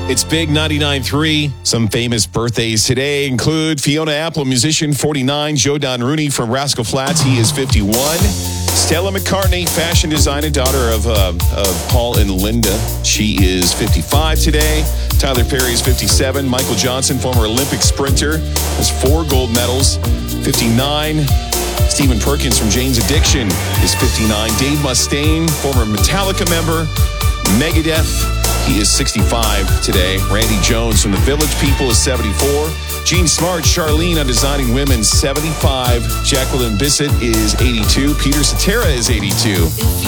It's Big 99.3. Some famous birthdays today include Fiona Apple, musician, 49. Joe Don Rooney from Rascal Flatts, he is 51. Stella McCartney, fashion designer, daughter of Paul and Linda. She is 55 today. Tyler Perry is 57. Michael Johnson, former Olympic sprinter, has 4 gold medals. 59. Stephen Perkins from Jane's Addiction is 59. Dave Mustaine, former Metallica member. Megadeth, he is 65 today. Randy Jones from the Village People is 74. Gene Smart, Charlene on Designing Women, 75. Jacqueline Bissett is 82. Peter Cetera is 82.